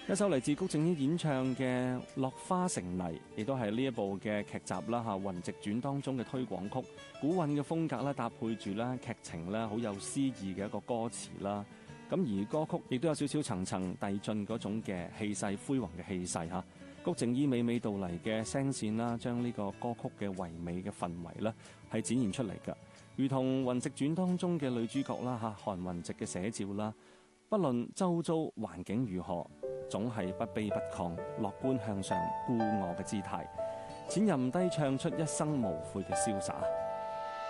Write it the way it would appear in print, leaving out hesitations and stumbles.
一首嚟自谷靜嫣演唱嘅《落花成泥》，亦都係呢一部嘅劇集啦嚇《雲夕傳》當中嘅推廣曲，古韻嘅風格啦，搭配住啦劇情啦，好有詩意嘅一個歌詞啦。咁而歌曲亦都有少少層層遞進嗰種嘅氣勢，輝煌嘅氣勢嚇。谷靜嫣娓娓道嚟嘅聲線啦，將呢個歌曲嘅唯美嘅氛圍啦，係展現出嚟㗎。如同《雲夕傳》當中嘅女主角啦嚇，韓雲夕嘅寫照啦，不論周遭環境如何，總係不卑不亢，樂觀向上，孤傲嘅姿態，淺吟低唱出一生無悔嘅瀟灑。